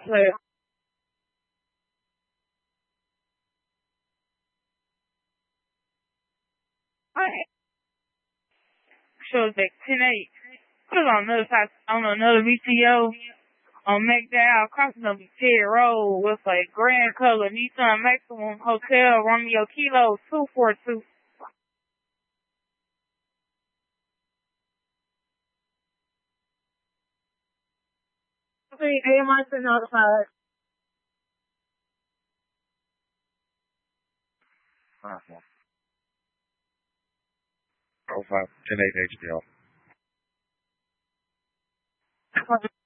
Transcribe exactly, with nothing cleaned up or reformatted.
Like, I shows like ten eight. Put on another side, on another V C O on McDowell, crossing over Terry Road with a grand color Nissan Maximum Hotel Romeo Kilo two four two. Okay, A M I notified. Uh-huh. Oh five ten eight H B O.